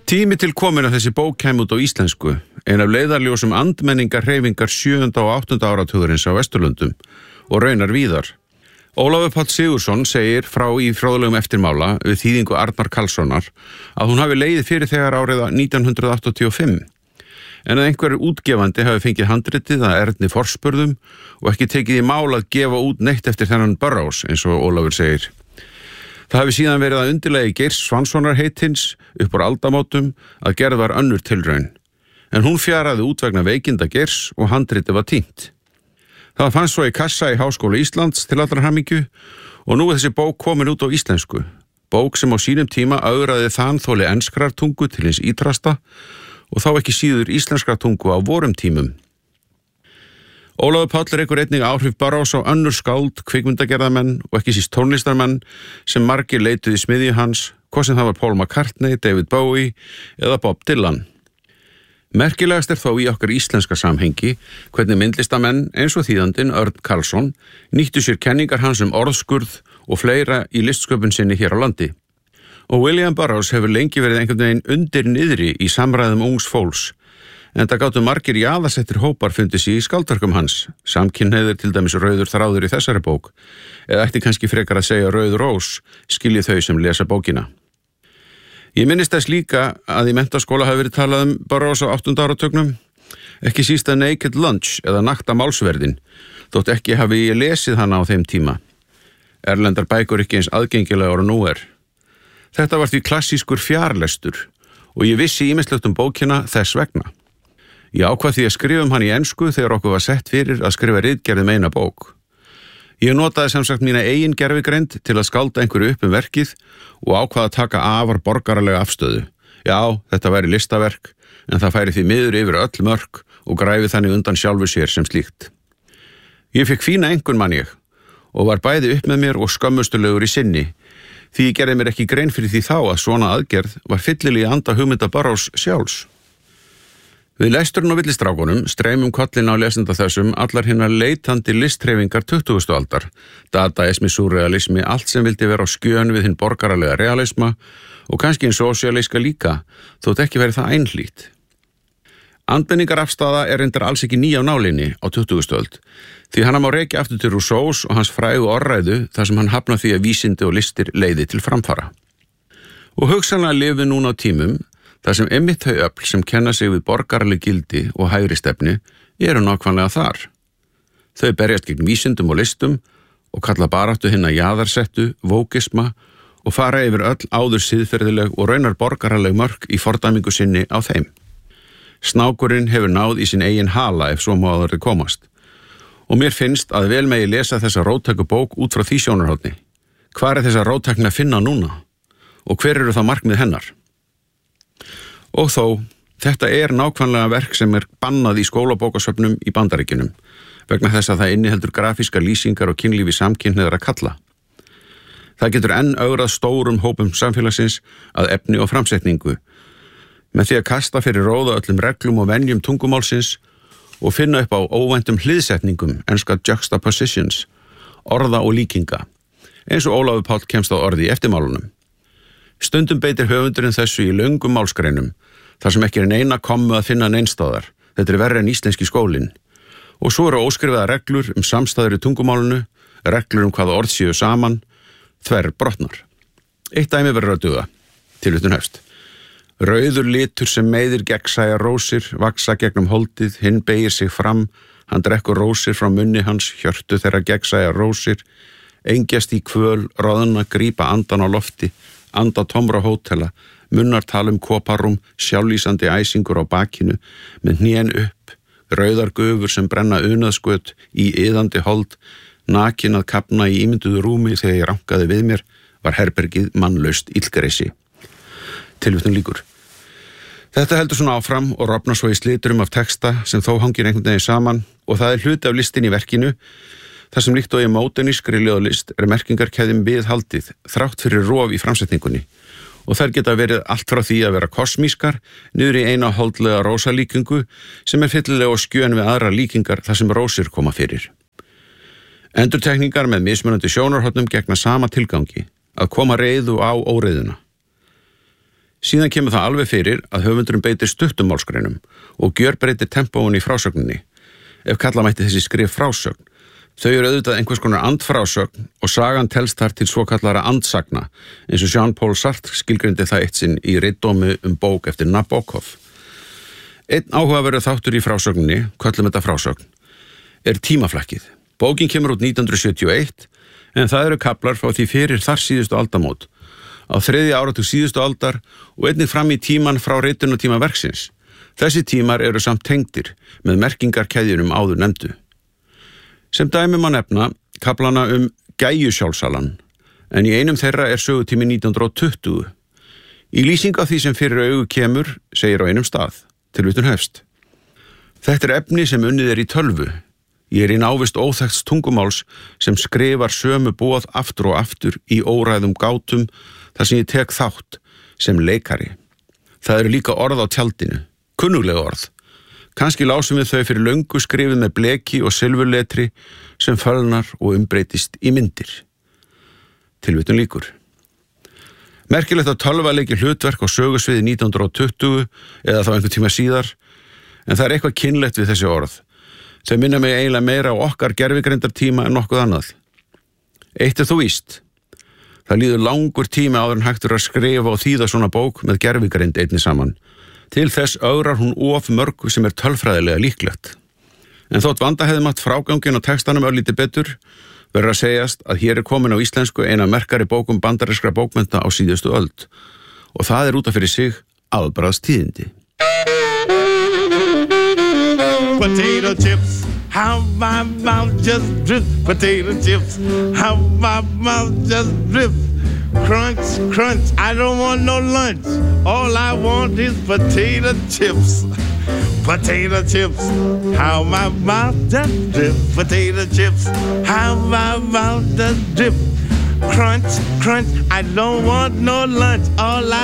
Tími til komin að þessi bók kæmi út á íslensku, ein af leiðarljósum andmenningar hreyfingar 7. og 8. áratugurins á Vesturlöndum og raunar víðar. Ólafur Páll Sigurðsson segir frá í fróðlegum eftirmála við þýðingu Arnar Karlssonar að hún hafi legið fyrir þegar árið 1985, en að einhver útgefandi hafi fengið handritið að erni forspurðum og ekki tekið í mál að gefa út neitt eftir þennan Burroughs, eins og Ólafur segir. Það hafi síðan verið að undirlegi Geirs Svanssonar heitins upp úr aldamótum að gerð var önnur tilraun, en hún fjaraði út vegna veikinda Geirs og handritið var týnt. Það fannst svo í kassa í Háskóla Íslands til allrar hamingju og nú er þessi bók komin út á íslensku. Bók sem á sínum tíma ögraði þanþoli enskrar tungu til hins ítrasta og þá ekki síður íslenskrar tungu á vorum tímum. Ólafur Páll rekur einnig áhrif Burroughs á önnur skáld, kvikmyndagerðarmenn og ekki síst tónlistarmenn sem margir leituðu í smiðju hans, hvað sem það var Paul McCartney, David Bowie eða Bob Dylan. Merkilegast þó í okkar íslenska samhengi hvernig myndlistamenn eins og þýðandinn Örn Karlsson nýttu sér kenningar hans orðskurð og fleira í listsköpun sinni hér á landi. Og William Burroughs hefur lengi verið einhvern veginn undir niðri í samræðum ungs fólks, en það gátu margir jaðarsettir hópar fundið sig í skáldverkum hans, samkynhneigðir til dæmis rauður þráður í þessari bók, eða ætti kannski frekar að segja rauð rós, skilji þau sem lesa bókina. Ég minnist þess líka að í menntaskóla hafi verið talað Burroughs á 8. áratugnum, ekki síst að Naked Lunch eða nakta málsverðin, þótt ekki hafi ég lesið hana á þeim tíma. Erlendar bækur ekki eins aðgengilegar og nú er. Þetta var því klassískur fjarlestur og ég vissi ýmislegt bókina þess vegna. Ég ákvað því að skrifa hann í ensku þegar okkur var sett fyrir að skrifa ritgerð eina bók. Ég notaði sem sagt mína eigin gervigreind til að skálda einhverju upp verkið og ákvað að taka afar borgaralega afstöðu. Já, þetta væri listaverk, en það færi því miður yfir öll mörk og græfi þannig undan sjálfu sér sem slíkt. Ég fekk fína einhvern mann ég og var bæði upp með mér og skömmustulegur í sinni, því ég gerði mér ekki grein fyrir því þá að svona aðgerð var fyllilega anda hugmynda Burroughs sjálfs. Við lesturinn á villistrákunum streymum kollin á lesenda þessum allar hinnar leitandi listhreyfingar 20. aldar, dadaismi, surrealismi, allt sem vildi vera á skjön við hinn borgaralega realisma og kannski hinn sósíalíska líka, þótt ekki verið það einhlít. Andmenningarafstaða reyndar alls ekki ný af nálinni á 20. öld, því hann má rekja aftur til Rousseaus og hans frægu orðræðu þar sem hann hafna því að vísindi og listir leiði til framfara. Og hugsanlega lifum við núna á tímum þar sem einmitt þau öfl sem kenna sig við borgaraleg gildi og hægri stefni nákvæmlega þar. Þau berjast gegn vísindum og listum og kalla baráttu hinna jaðarsettu, vókisma og fara yfir öll áður siðferðileg og raunar borgaraleg mörk í fordæmingu sinni á þeim. Snákurinn hefur náð í sin eigin hala ef svo má það komast. Og mér finnst að vel megi lesa þessa róttæku bók út frá því sjónarhorni. Hvar þessa róttækni að finna núna? Og hver eru það markmið hennar? Og þó, þetta nákvæmlega verk sem bannað í skólabókasöfnum í Bandaríkjunum, vegna þess að það inniheldur grafískar lýsingar og kynlífi samkynhneigðra kalla. Það getur enn ögrað stórum hópum samfélagsins að efni og framsetningu, með því að kasta fyrir róða öllum reglum og venjum tungumálsins og finna upp á óvæntum hliðsetningum, enska juxtapositions, orða og líkinga, eins og Ólafur Páll kemst á orði í eftirmálunum. Stundum beitir höfundurinn þessu í löngum málsgreinum, þar sem ekki neina kommu að finna neinstáðar. Þetta verri en íslenski skólinn. Og svo eru óskrifaða reglur samstæður í tungumálunu, reglur hvaða orð séu saman, þverr brotnar. Eitt dæmi verður að duga, tilvitnun hefst. Rauður litur sem meiðir gegnsæja rósir, vaksa gegnum holdið, hinn beygir sig fram, hann drekkur rósir frá munni hans, hjörtu þeirra gegnsæja rósir, engjast í kvöl, roðna, grípa andan á lofti, anda tómra hótela, munnar tala koparúm, sjálflýsandi æsingur á bakinu, með hnén upp, rauðar gufur sem brenna unaðsköt í iðandi hold, nakin að kapna í ímynduðu rúmi þegar ég rankaði við mér, var herbergið mannlaust illgresi. Tilvitnun lýkur. Þetta heldur svona áfram og rofnar svo í sliturum af texta sem þó hangir einhvern veginn saman og það hluti af listin í verkinu, þar sem líkt og í módernískri ljóðlist merkingarkeðjum viðhaldið þrátt fyrir rof í framsetningunni og þær geta verið allt frá því að vera kosmískar niður í eina holdlega rósalíkingu sem fyllilega og skjön við aðra líkingar þar sem rósir koma fyrir. Endurtekningar með mismunandi sjónarhornum gegna sama tilgangi, að koma reiðu á óreiðuna. Síðan kemur það alveg fyrir að höfundurinn beitir stuttum málsgreinum og gjörbreytir tempóinu í frásögninni. Ef kalla mætti þessi skrif frásögn. Þau eru auðvitað einhvers konar andfrásögn og sagan telst þar til svokallara andsagna, eins og Jean-Paul Sartre skilgreindi það eitt sinn í ritdómi bók eftir Nabokov. Einn áhugaverður þáttur í frásögninni, köllum þetta frásögn, tímaflakkið. Bókin kemur út 1971, en það eru kaflar frá því fyrir þar síðustu aldamót, á 3. áratug síðustu aldar og einnig fram í tíman frá ritunartíma verksins. Þessi tímar eru samt tengdir með merkingarkeðjunum áður nefndu. Sem dæmi má nefna kaflana gæjusjálfsalan, en í einum þeirra sögutími 1920. Í lýsing af því sem fyrir augu kemur, segir á einum stað, tilvitnun hefst. Þetta efni sem unnið í tölvu. Ég í návist óþekkts tungumáls sem skrifar sömu boð aftur og aftur í óræðum gátum þar sem ég tek þátt sem leikari. Það eru líka orð á tjaldinu, kunnuglega orð. Kannski lásum við þau fyrir löngu skrifið með bleki og silfurletri sem fölnar og umbreytist í myndir. Tilvitnun lýkur. Merkilegt að tölva leiki hlutverk á sögusviði 1920 eða þá einhvern tíma síðar, en það eitthvað kynlegt við þessi orð. Þau minna mig eiginlega meira á okkar gervigreindartíma en nokkuð annað. Eitt þó víst. Það líður langur tími áður en hægt að skrifa og þýða svona bók með gervigreind einni saman. Til þess ögrar hún of mörgu sem tölfræðilega líklegt. En þótt vanda hefði mátt frágangin á textanum örlítið betur, verður að segjast að hér komin á íslensku eina merkari bókum bandarískra bókmennta á síðustu öld. Og það út af fyrir sig afbragðstíðindi. Potato chips, how my mouth just drips. Potato chips, how my mouth just drips. Crunch, crunch, I don't want no lunch. All I want is potato chips. Potato chips, how my mouth just drips. Potato chips, how my mouth just drips. Crunch, crunch, I don't want no lunch. All I